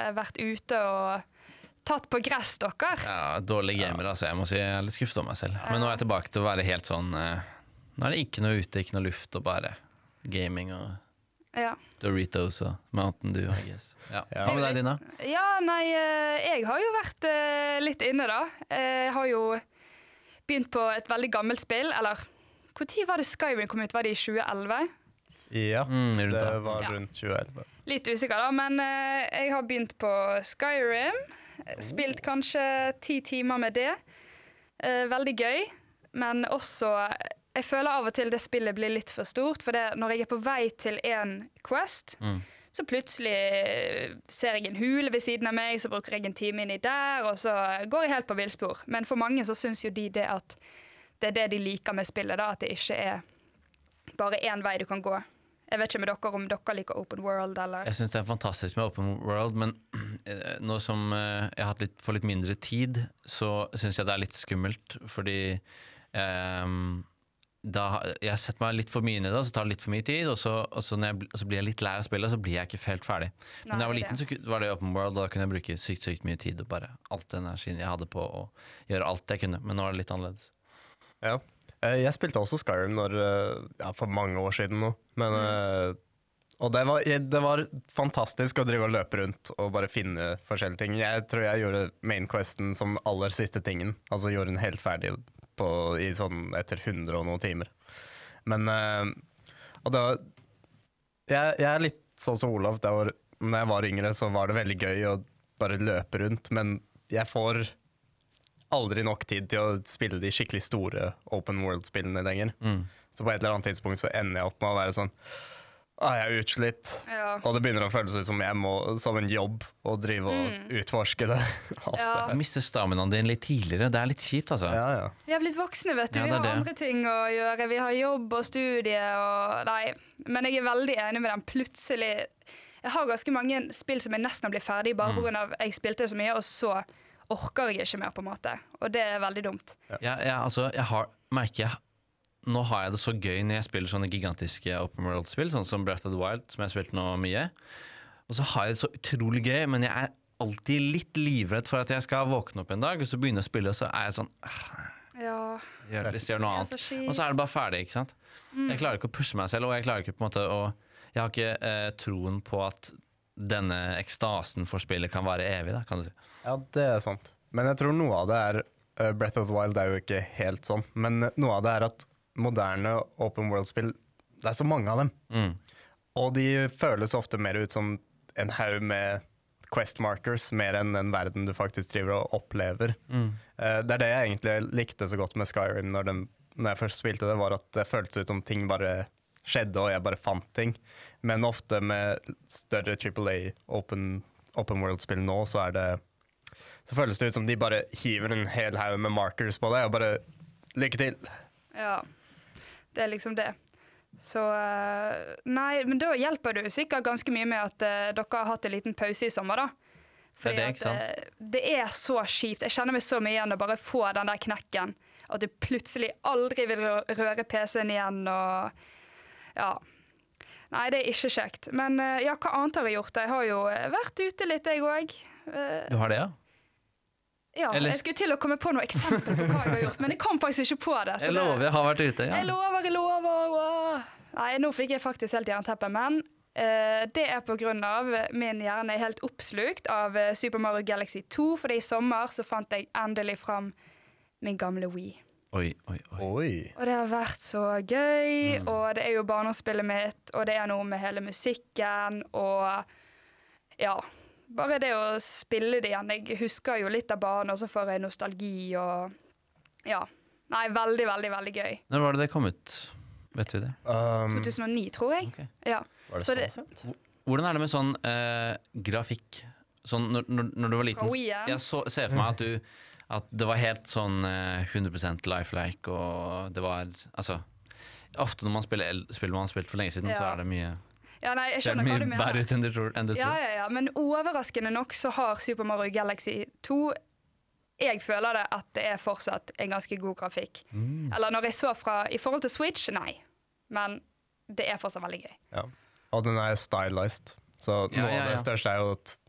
vært ute og tatt på gress, dere. Ja, dårlig gamer, altså. Jeg må si jeg litt skuffet om meg selv. Men nå jeg tilbake til å være helt sånn nå det ikke noe ute, ikke noe luft, og bare gaming og Doritos og Mountain Dew, I guess. Hva med deg, Dina? Ja, nei, jeg har jo vært litt inne da. Jeg har jo begynt på et veldig gammelt spill, eller hvor tid var det Skyrim kom ut? Var det i 2011? Ja, det var rundt 2011. Litt usikker da, men jeg har begynt på Skyrim. Spilt kanskje 10 timer med det. Veldig gøy, men også jeg føler av og til det spillet blir litt for stort, for det, når jeg er på vei til en quest, så plutselig ser jeg en hule ved siden av meg, så bruker jeg en time inni der, og så går jeg helt på villspor. Men for mange så synes jo de det at det er det de liker med spillet, da, at det ikke er bare en vei du kan gå. Jeg vet ikke med dere om dere liker open world, eller? Jeg synes det er fantastisk med open world, men nå som jeg har hatt får litt mindre tid, så synes jeg det er litt skummelt, fordi jeg setter meg litt for mye inn i det, så tar det litt for mye tid, og så blir jeg litt lei av spillet, så blir jeg ikke helt ferdig. Men da jeg var liten, så var det open world, og da kunne jeg bruke sykt mye tid, og bare alt den energien jeg hadde på å gjøre alt jeg kunne, men nå er det litt annerledes. Ja. Jeg spilte også Skyrim for mange år siden nå, men, og det var fantastisk å drive og løpe rundt og bare finne forskjellige ting. Jeg tror jeg gjorde main questen som aller siste tingen, altså gjorde den helt ferdig i sånn etter 100 og noen timer. Men, og da, jeg er litt sånn som Olav, når jeg var yngre så var det veldig gøy å bare løpe rundt, men jeg får aldri nok tid til å spille de skikkelig store open world-spillene lenger. Så på et eller annet tidspunkt så ender jeg opp med å være sånn, jeg er utslitt. Og det begynner å føles ut som jeg må, som en jobb, å drive og utforske det. Du mister staminaen din litt tidligere, det er litt kjipt altså. Vi har blitt voksne, vet du. Vi har andre ting å gjøre. Vi har jobb og studie og nei. Men jeg er veldig enig med dem. Plutselig, jeg har ganske mange spill som jeg nesten blir ferdig, bare på grunn av jeg spilte så mye, og så orker jeg ikke mer på en måte, og det er veldig dumt. Altså, nå har jeg det så gøy når jeg spiller sånne gigantiske open world-spill, sånn som Breath of the Wild, som jeg har spilt nå mye, og så har jeg det så utrolig gøy, men jeg er alltid litt livredd for at jeg skal våkne opp en dag, og så begynne å spille, og så er jeg sånn, gjør noe annet, og så er det bare ferdig, ikke sant? Jeg klarer ikke å pushe meg selv, og jeg klarer ikke på en måte jeg har ikke troen på at denne ekstasen for spillet kan være evig, da, kan du si. Ja, det er sant. Men jeg tror noe av det Breath of the Wild er jo ikke helt sånn, men noe av det at moderne open world-spill, det er så mange av dem. Og de føles ofte mer ut som en haug med quest markers, mer enn en verden du faktisk driver og opplever. Det er det jeg egentlig likte så godt med Skyrim når jeg først spilte det, var at det føltes ut som ting bare skjedde, og jeg bare fant ting. Men ofte med større AAA open world-spill nå, så føles det ut som de bare hiver en hel haug med markers på deg, og bare lykke til. Ja, det er liksom det. Så nei, men da hjelper du sikkert ganske mye med at dere har hatt en liten pause i sommer da. Fordi det er ikke sant? Det er så kjipt. Jeg kjenner meg så mye igjen å bare få den der knekken, at du plutselig aldri vil røre PC-en igjen, og nei, det er ikke kjekt. Men hva annet har jeg gjort? Jeg har jo vært ute litt, jeg også. Du har det, ja? Ja, jeg skulle til å komme på noe eksempel på hva jeg har gjort, men jeg kom faktisk ikke på det. Jeg lover, jeg har vært ute, ja. Jeg lover. Nei, nå fikk jeg faktisk helt jernteppe, men det er på grunn av min hjerne er helt oppslukt av Super Mario Galaxy 2, fordi i sommer så fant jeg endelig frem min gamle Wii. Oi. Og det har vært så gøy, og det er jo barndomsspillet mitt, og det er noe med hele musikken, og bare det å spille det igjen. Jeg husker jo litt av banen, og så får jeg nostalgi, og nei, veldig, veldig, veldig gøy. Når var det kom ut? Vet du det? 2009, tror jeg. Okay. Ja. Var det så sent? Hvordan er det med sånn grafikk? Sånn, når du var liten, jeg ser for meg at det var helt sånn 100% lifelike, og det var, altså, ofte når man spiller man har spilt for lenge siden, så er det mye, nei, jeg skjønner hva du mener. Verre ut enn du tror. Ja, men overraskende nok så har Super Mario Galaxy 2, jeg føler det at det er fortsatt en ganske god grafikk. Eller når jeg så i forhold til Switch, nei, men det er fortsatt veldig gøy. Ja, og den er stylized, så noe av det største er jo at